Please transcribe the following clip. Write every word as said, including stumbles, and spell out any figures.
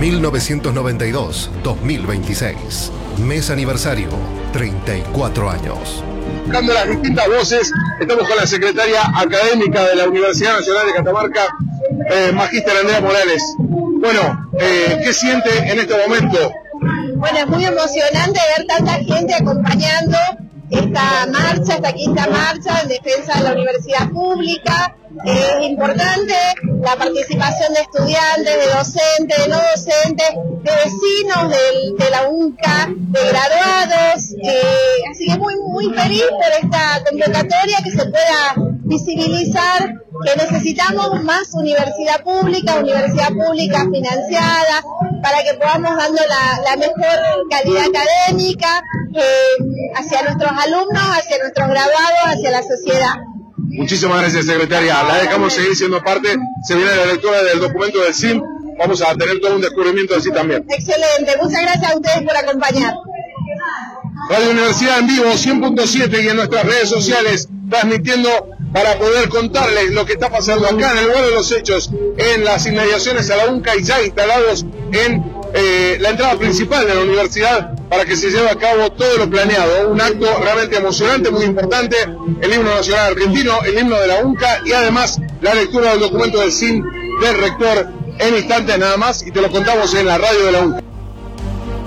mil novecientos noventa y dos a dos mil veintiséis. Mes aniversario, treinta y cuatro años. Buscando las distintas voces, estamos con la secretaria académica de la Universidad Nacional de Catamarca, eh, Magíster Andrea Morales. Bueno, eh, ¿qué siente en este momento? Bueno, es muy emocionante ver tanta gente acompañando esta marcha, esta quinta marcha en defensa de la universidad pública. Es importante la participación de estudiantes, de docentes, de no docentes, de vecinos del, de la UNCA, de graduados. Eh, así que muy, muy feliz por esta convocatoria, que se pueda visibilizar que necesitamos más universidad pública, universidad pública financiada, para que podamos dando la, la mejor calidad académica eh, hacia nuestros alumnos, hacia nuestros graduados, hacia la sociedad. Muchísimas gracias, secretaria. La dejamos seguir siendo parte. Se viene la lectura del documento del C I M. Vamos a tener todo un descubrimiento así también. Excelente. Muchas gracias a ustedes por acompañar. Radio Universidad en vivo, cien punto siete, y en nuestras redes sociales, transmitiendo para poder contarles lo que está pasando acá en el lugar de los hechos, en las inmediaciones a la UNCA y ya instalados en eh, la entrada principal de la universidad, para que se lleve a cabo todo lo planeado. Un acto realmente emocionante, muy importante, el himno nacional argentino, el himno de la UNCA y además la lectura del documento del C I M del rector en instantes nada más, y te lo contamos en la radio de la UNCA.